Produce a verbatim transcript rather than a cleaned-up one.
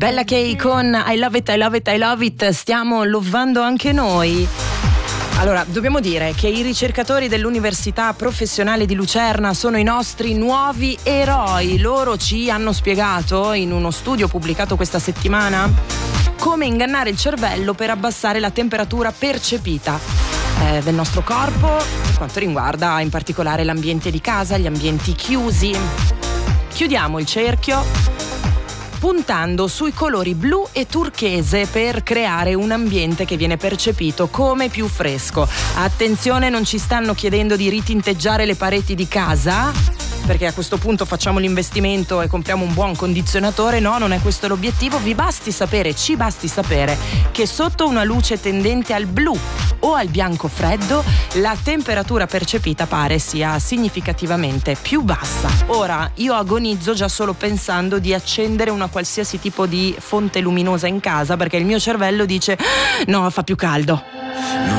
Bella Kay con I love it, I love it, I love it. Stiamo lovando anche noi. Allora, dobbiamo dire che i ricercatori dell'Università Professionale di Lucerna sono i nostri nuovi eroi. Loro ci hanno spiegato in uno studio pubblicato questa settimana come ingannare il cervello per abbassare la temperatura percepita eh, del nostro corpo per quanto riguarda in particolare l'ambiente di casa, gli ambienti chiusi. Chiudiamo il cerchio puntando sui colori blu e turchese per creare un ambiente che viene percepito come più fresco. Attenzione, non ci stanno chiedendo di ritinteggiare le pareti di casa, perché a questo punto facciamo l'investimento e compriamo un buon condizionatore. No, non è questo l'obiettivo. Vi basti sapere, ci basti sapere che sotto una luce tendente al blu o al bianco freddo la temperatura percepita pare sia significativamente più bassa. Ora io agonizzo già solo pensando di accendere una qualsiasi tipo di fonte luminosa in casa, perché il mio cervello dice no, fa più caldo.